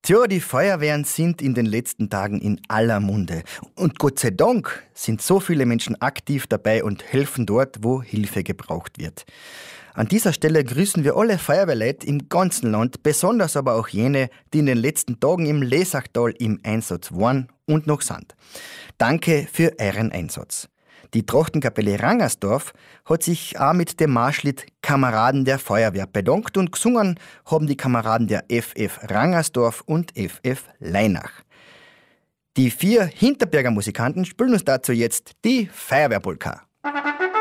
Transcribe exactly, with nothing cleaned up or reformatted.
Tja, die Feuerwehren sind in den letzten Tagen in aller Munde. Und Gott sei Dank sind so viele Menschen aktiv dabei und helfen dort, wo Hilfe gebraucht wird. An dieser Stelle grüßen wir alle Feuerwehrleute im ganzen Land, besonders aber auch jene, die in den letzten Tagen im Lesachtal im Einsatz waren und noch sind. Danke für euren Einsatz. Die Trachtenkapelle Rangersdorf hat sich auch mit dem Marschlied Kameraden der Feuerwehr bedankt und gesungen haben die Kameraden der F F Rangersdorf und F F Leinach. Die vier Hinterberger Musikanten spielen uns dazu jetzt die Feuerwehrpolka.